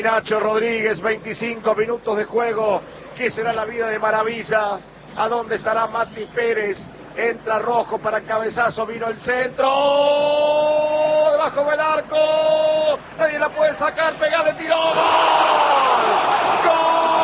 Nacho Rodríguez, 25 minutos de juego. ¿Qué será la vida de Maravilla? ¿A dónde estará Mati Pérez? Entra Rojo para cabezazo, vino el centro. ¡Oh! Debajo del arco. Nadie la puede sacar, pegale, tiró. ¡Gol!